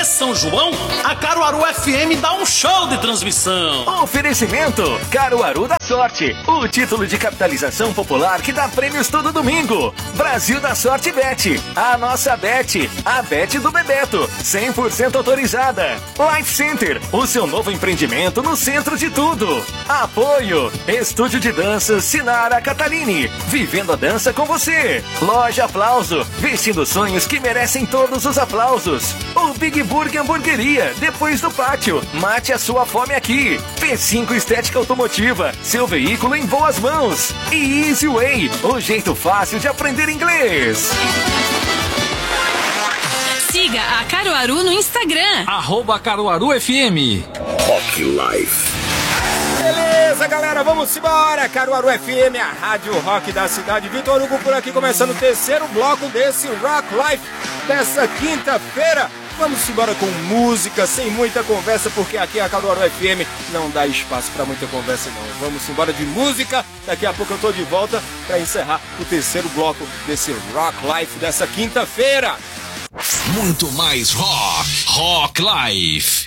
São João, a Caruaru FM dá um show de transmissão. Oferecimento Caruaru da Sorte, o título de capitalização popular que dá prêmios todo domingo. Brasil da Sorte Bet, a nossa Bet, a Bet do Bebeto, 100% autorizada. Life Center, o seu novo empreendimento no centro de tudo. Apoio, Estúdio de Danças Sinara Catalini, vivendo a dança com você. Loja Aplauso, vestindo sonhos que merecem todos os aplausos. O Big Burger Hamburgueria, depois do pátio, mate a sua fome aqui. P5 Estética Automotiva, seu veículo em boas mãos. E Easy Way, o jeito fácil de aprender inglês. Siga a Caruaru no Instagram. @CaruaruFM. Rock Life. Beleza, galera, vamos embora. Caruaru FM, a rádio rock da cidade. Vitor Hugo por aqui, começando o terceiro bloco desse Rock Life dessa quinta-feira. Vamos embora com música, sem muita conversa, porque aqui a Caruaru FM não dá espaço pra muita conversa, não. Vamos embora de música. Daqui a pouco eu tô de volta pra encerrar o terceiro bloco desse Rock Life dessa quinta-feira. Muito mais rock. Rock Life.